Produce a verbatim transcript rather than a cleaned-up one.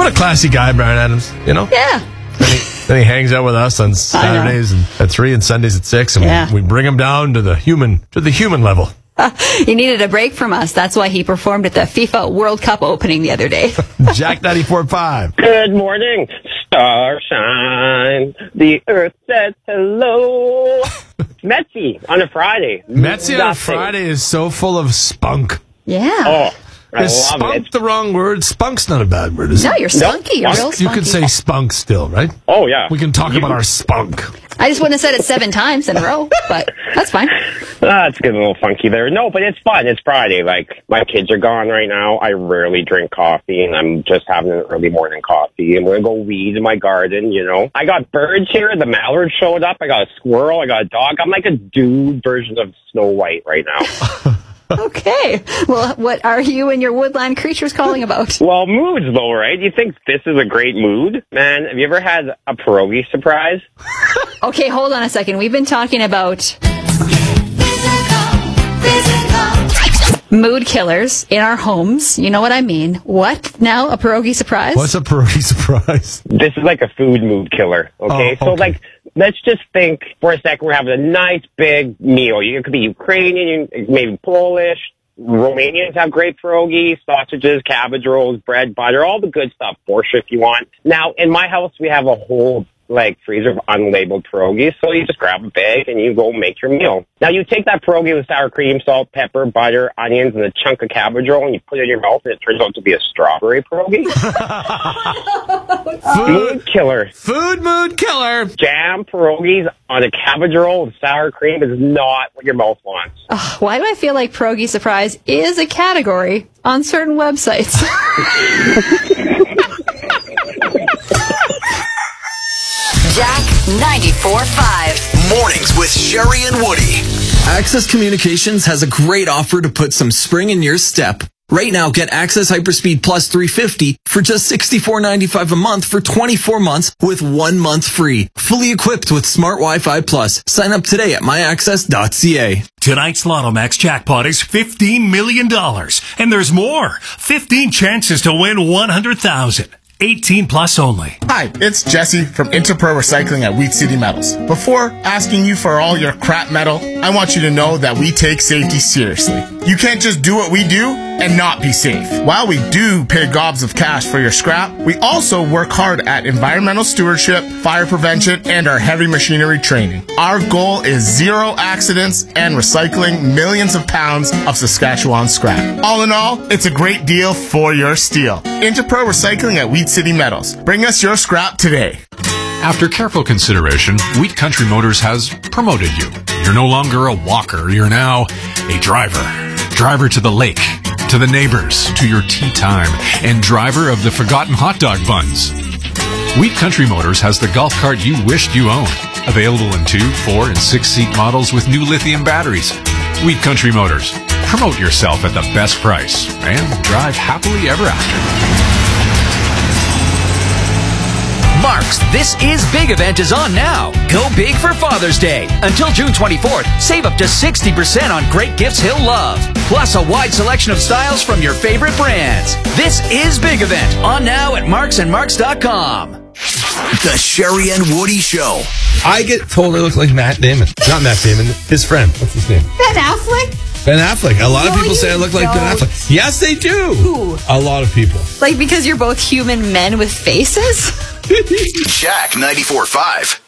What a classy guy, Brian Adams, you know? Yeah. Then he, then he hangs out with us on Saturdays and at three and Sundays at six, and Yeah. we, we bring him down to the human to the human level. He needed a break from us. That's why he performed at the FIFA World Cup opening the other day. Jack ninety-four point five. Good morning, starshine. The earth says hello. Metsy on a Friday. Metsy on a Nothing. Friday is so full of spunk. Yeah. Oh, I Is love spunk it. the wrong word? Spunk's not a bad word, is No, it? you're spunky. You're real You spunky. could say spunk still, right? Oh, yeah. We can talk You- about our spunk. I just wouldn't have said it seven times in a row, but that's fine. Ah, it's getting a little funky there. No, but it's fun. It's Friday. Like, my kids are gone right now. I rarely drink coffee, and I'm just having an early morning coffee. I'm going to go weed in my garden, you know. I got birds here. The mallard showed up. I got a squirrel. I got a dog. I'm like a dude version of Snow White right now. Okay. Well, what are you and your woodland creatures calling about? Well, moods, though, right? You think this is a great mood? Man, have you ever had a pierogi surprise? Okay, hold on a second. We've been talking about mood killers in our homes. You know what I mean. What? Now, a pierogi surprise? What's a pierogi surprise? This is like a food mood killer, okay? Oh, So, okay. like, let's just think for a second we're having a nice big meal. You- It could be Ukrainian, maybe Polish. Romanians have great pierogies, sausages, cabbage rolls, bread, butter, all the good stuff, borscht if you want. Now, in my house, we have a whole like freezer of unlabeled pierogies, so you just grab a bag and you go make your meal. Now, you take that pierogi with sour cream, salt, pepper, butter, onions, and a chunk of cabbage roll, and you put it in your mouth, and it turns out to be a strawberry pierogi. Mood killer. Food mood killer. Jam pierogies on a cabbage roll with sour cream is not what your mouth wants. Ugh, why do I feel like pierogi surprise is a category on certain websites? Jack ninety-four point five. Mornings with Sherry and Woody. Access Communications has a great offer to put some spring in your step. Right now, get Access Hyperspeed Plus three fifty for just sixty-four ninety-five a month for twenty-four months with one month free. Fully equipped with Smart Wi-Fi Plus. Sign up today at my access dot c a. Tonight's Lotto Max jackpot is fifteen million dollars. And there's more. fifteen chances to win one hundred thousand dollars. eighteen plus only. Hi, it's Jesse from Interpro Recycling at Wheat City Metals. Before asking you for all your crap metal, I want you to know that we take safety seriously. You can't just do what we do and not be safe. While we do pay gobs of cash for your scrap, we also work hard at environmental stewardship, fire prevention, and our heavy machinery training. Our goal is zero accidents and recycling millions of pounds of Saskatchewan scrap. All in all, it's a great deal for your steel. Interpro Recycling at Wheat City Metals. Bring us your scrap today. After careful consideration, Wheat Country Motors has promoted you. You're no longer a walker, you're now a driver. Driver to the lake, to the neighbors, to your tea time, and driver of the forgotten hot dog buns. Wheat Country Motors has the golf cart you wished you owned. Available in two, four, and six-seat models with new lithium batteries. Wheat Country Motors. Promote yourself at the best price and drive happily ever after. Mark's This Is Big event is on now. Go big for Father's Day. Until June twenty-fourth, save up to sixty percent on great gifts he'll love. Plus a wide selection of styles from your favorite brands. This Is Big event on now at marks and marks dot com. The Sherry and Woody Show. I get told I look like Matt Damon. Not Matt Damon, his friend. What's his name? Ben Affleck? Ben Affleck. A lot of No, people say I look like Ben don't. Affleck. Yes, they do. Who? A lot of people. Like because you're both human men with faces? Jack ninety-four point five.